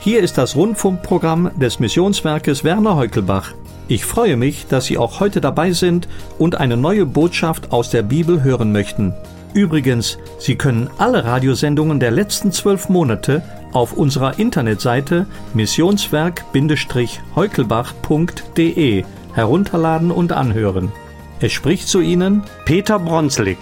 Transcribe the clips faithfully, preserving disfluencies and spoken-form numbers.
Hier ist das Rundfunkprogramm des Missionswerkes Werner Heukelbach. Ich freue mich, dass Sie auch heute dabei sind und eine neue Botschaft aus der Bibel hören möchten. Übrigens, Sie können alle Radiosendungen der letzten zwölf Monate auf unserer Internetseite missionswerk Heukelbach punkt de herunterladen und anhören. Es spricht zu Ihnen Peter Bronslik.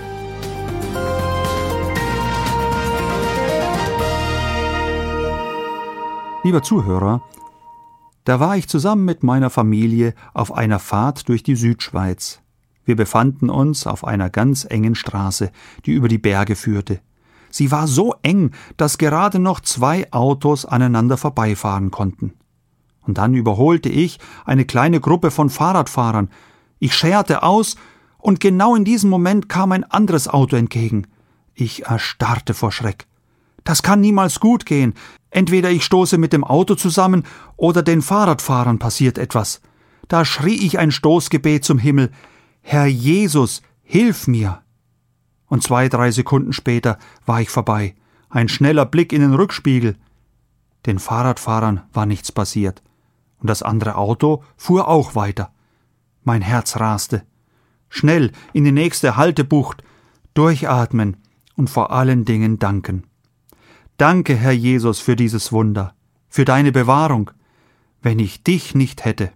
Lieber Zuhörer, da war ich zusammen mit meiner Familie auf einer Fahrt durch die Südschweiz. Wir befanden uns auf einer ganz engen Straße, die über die Berge führte. Sie war so eng, dass gerade noch zwei Autos aneinander vorbeifahren konnten. Und dann überholte ich eine kleine Gruppe von Fahrradfahrern. Ich scherte aus, und genau in diesem Moment kam ein anderes Auto entgegen. Ich erstarrte vor Schreck. Das kann niemals gut gehen. Entweder ich stoße mit dem Auto zusammen oder den Fahrradfahrern passiert etwas. Da schrie ich ein Stoßgebet zum Himmel: Herr Jesus, hilf mir! Und zwei, drei Sekunden später war ich vorbei. Ein schneller Blick in den Rückspiegel. Den Fahrradfahrern war nichts passiert. Und das andere Auto fuhr auch weiter. Mein Herz raste. Schnell in die nächste Haltebucht, durchatmen und vor allen Dingen danken. Danke, Herr Jesus, für dieses Wunder, für deine Bewahrung, wenn ich dich nicht hätte.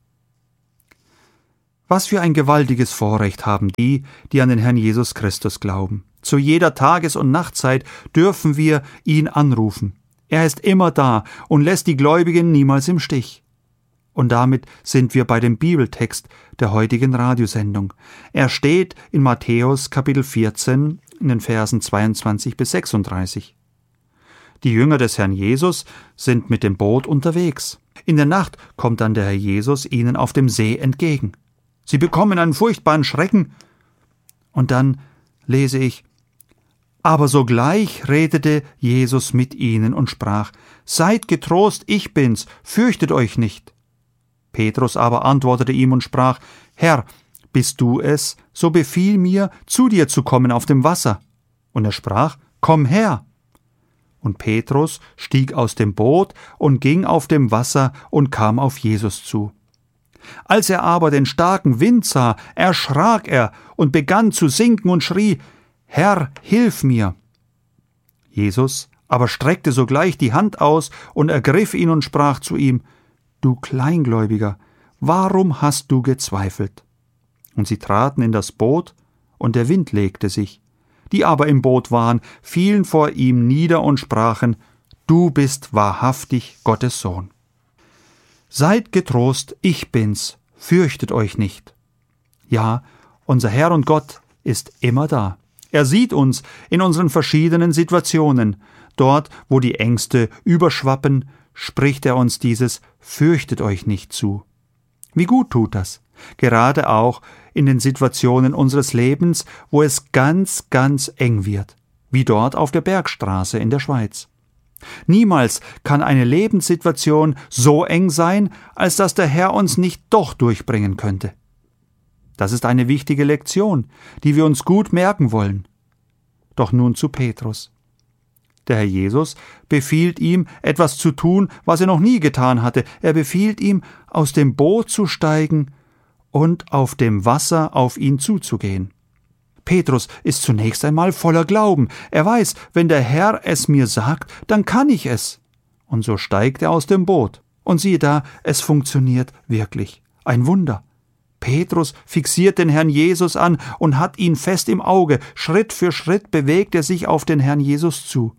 Was für ein gewaltiges Vorrecht haben die, die an den Herrn Jesus Christus glauben. Zu jeder Tages- und Nachtzeit dürfen wir ihn anrufen. Er ist immer da und lässt die Gläubigen niemals im Stich. Und damit sind wir bei dem Bibeltext der heutigen Radiosendung. Er steht in Matthäus Kapitel vierzehn in den Versen zweiundzwanzig bis sechsunddreißig. Die Jünger des Herrn Jesus sind mit dem Boot unterwegs. In der Nacht kommt dann der Herr Jesus ihnen auf dem See entgegen. Sie bekommen einen furchtbaren Schrecken. Und dann lese ich: Aber sogleich redete Jesus mit ihnen und sprach: Seid getrost, ich bin's, fürchtet euch nicht. Petrus aber antwortete ihm und sprach: Herr, bist du es, so befiehl mir, zu dir zu kommen auf dem Wasser. Und er sprach: Komm her. Und Petrus stieg aus dem Boot und ging auf dem Wasser und kam auf Jesus zu. Als er aber den starken Wind sah, erschrak er und begann zu sinken und schrie: Herr, hilf mir! Jesus aber streckte sogleich die Hand aus und ergriff ihn und sprach zu ihm: Du Kleingläubiger, warum hast du gezweifelt? Und sie traten in das Boot, und der Wind legte sich. Die aber im Boot waren, fielen vor ihm nieder und sprachen: Du bist wahrhaftig Gottes Sohn. Seid getrost, ich bin's, fürchtet euch nicht. Ja, unser Herr und Gott ist immer da. Er sieht uns in unseren verschiedenen Situationen. Dort, wo die Ängste überschwappen, spricht er uns dieses Fürchtet euch nicht zu. Wie gut tut das, gerade auch in den Situationen unseres Lebens, wo es ganz, ganz eng wird, wie dort auf der Bergstraße in der Schweiz. Niemals kann eine Lebenssituation so eng sein, als dass der Herr uns nicht doch durchbringen könnte. Das ist eine wichtige Lektion, die wir uns gut merken wollen. Doch nun zu Petrus. Der Herr Jesus befiehlt ihm, etwas zu tun, was er noch nie getan hatte. Er befiehlt ihm, aus dem Boot zu steigen und auf dem Wasser auf ihn zuzugehen. Petrus ist zunächst einmal voller Glauben. Er weiß, wenn der Herr es mir sagt, dann kann ich es. Und so steigt er aus dem Boot. Und siehe da, es funktioniert wirklich. Ein Wunder. Petrus fixiert den Herrn Jesus an und hat ihn fest im Auge. Schritt für Schritt bewegt er sich auf den Herrn Jesus zu.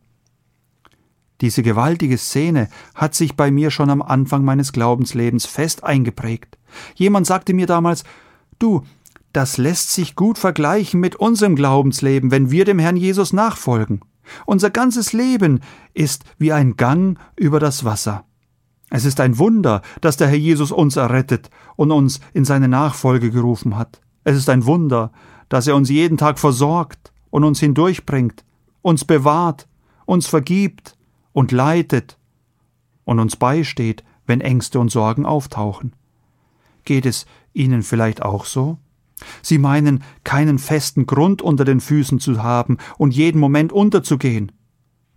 Diese gewaltige Szene hat sich bei mir schon am Anfang meines Glaubenslebens fest eingeprägt. Jemand sagte mir damals: Du, das lässt sich gut vergleichen mit unserem Glaubensleben, wenn wir dem Herrn Jesus nachfolgen. Unser ganzes Leben ist wie ein Gang über das Wasser. Es ist ein Wunder, dass der Herr Jesus uns errettet und uns in seine Nachfolge gerufen hat. Es ist ein Wunder, dass er uns jeden Tag versorgt und uns hindurchbringt, uns bewahrt, uns vergibt und leitet und uns beisteht, wenn Ängste und Sorgen auftauchen. Geht es Ihnen vielleicht auch so? Sie meinen, keinen festen Grund unter den Füßen zu haben und jeden Moment unterzugehen.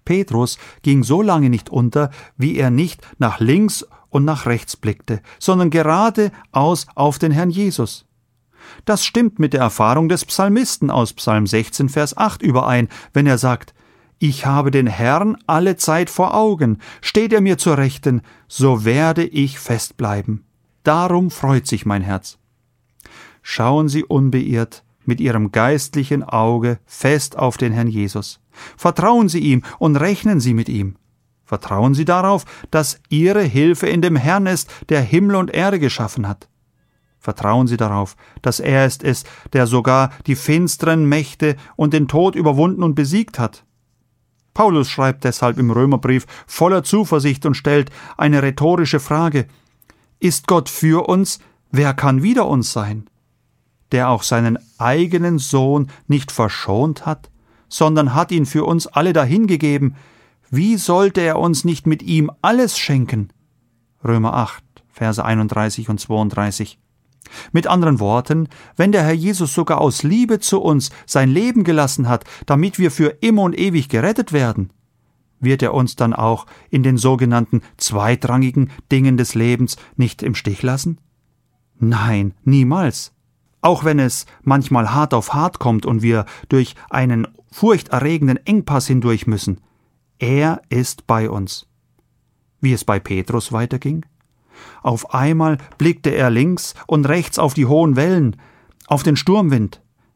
Petrus ging so lange nicht unter, wie er nicht nach links und nach rechts blickte, sondern geradeaus auf den Herrn Jesus. Das stimmt mit der Erfahrung des Psalmisten aus Psalm sechzehn, Vers acht überein, wenn er sagt: Ich habe den Herrn alle Zeit vor Augen, steht er mir zur Rechten, so werde ich festbleiben. Darum freut sich mein Herz. Schauen Sie unbeirrt mit Ihrem geistlichen Auge fest auf den Herrn Jesus. Vertrauen Sie ihm und rechnen Sie mit ihm. Vertrauen Sie darauf, dass Ihre Hilfe in dem Herrn ist, der Himmel und Erde geschaffen hat. Vertrauen Sie darauf, dass er es ist, der sogar die finsteren Mächte und den Tod überwunden und besiegt hat. Paulus schreibt deshalb im Römerbrief voller Zuversicht und stellt eine rhetorische Frage: Ist Gott für uns, wer kann wider uns sein? Der auch seinen eigenen Sohn nicht verschont hat, sondern hat ihn für uns alle dahingegeben, wie sollte er uns nicht mit ihm alles schenken? Römer acht, Verse einunddreißig und zweiunddreißig. Mit anderen Worten, wenn der Herr Jesus sogar aus Liebe zu uns sein Leben gelassen hat, damit wir für immer und ewig gerettet werden, wird er uns dann auch in den sogenannten zweitrangigen Dingen des Lebens nicht im Stich lassen? Nein, niemals. Auch wenn es manchmal hart auf hart kommt und wir durch einen furchterregenden Engpass hindurch müssen, er ist bei uns. Wie es bei Petrus weiterging? Auf einmal blickte er links und rechts auf die hohen Wellen, auf den Sturmwind.